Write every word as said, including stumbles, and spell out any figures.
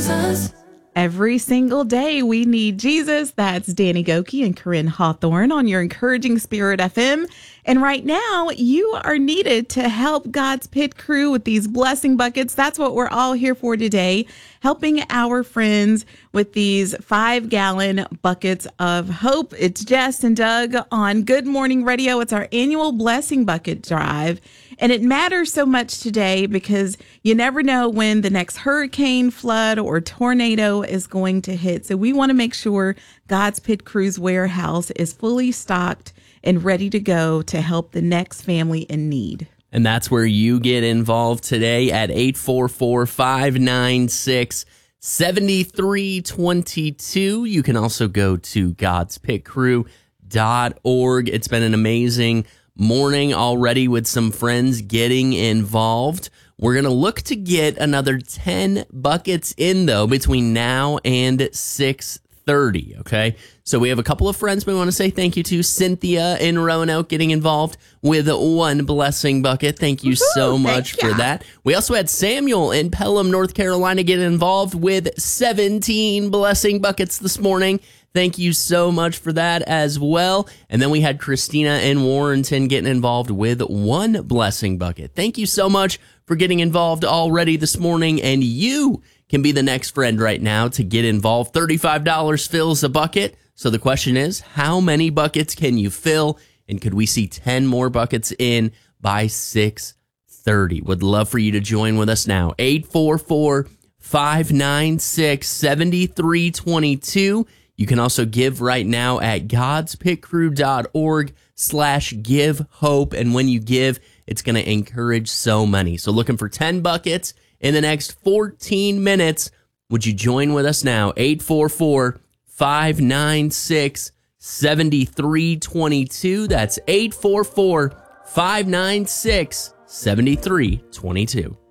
Jesus. Every single day we need Jesus. That's Danny Goki and Corinne Hawthorne on your Encouraging Spirit F M. And right now you are needed to help God's Pit Crew with these blessing buckets. That's what we're all here for today, helping our friends with these five gallon buckets of hope. It's Jess and Doug on Good Morning Radio. It's our annual blessing bucket drive. And it matters so much today because you never know when the next hurricane, flood, or tornado is going to hit. So we want to make sure God's Pit Crew's warehouse is fully stocked and ready to go to help the next family in need. And that's where you get involved today at eight four four, five nine six, seven three two two. You can also go to gods pit crew dot org. It's been an amazing morning already with some friends getting involved. We're going to look to get another ten buckets in, though, between now and six thirty, okay? So we have a couple of friends we want to say thank you to. Cynthia in Roanoke getting involved with one blessing bucket. Thank you so Woo-hoo, much thank for ya. that. We also had Samuel in Pelham, North Carolina getting involved with seventeen blessing buckets this morning. Thank you so much for that as well. And then we had Christina in Warrenton getting involved with one blessing bucket. Thank you so much for getting involved already this morning. And you can be the next friend right now to get involved. thirty-five dollars fills a bucket. So the question is, how many buckets can you fill? And could we see ten more buckets in by six thirty? Would love for you to join with us now. eight four four, five nine six, seven three two two. You can also give right now at gods pit crew dot org slash give hope. And when you give, it's going to encourage so many. So looking for ten buckets in the next fourteen minutes. Would you join with us now? eight four four, five nine six, seven three two two. That's eight four four, five nine six, seven three two two.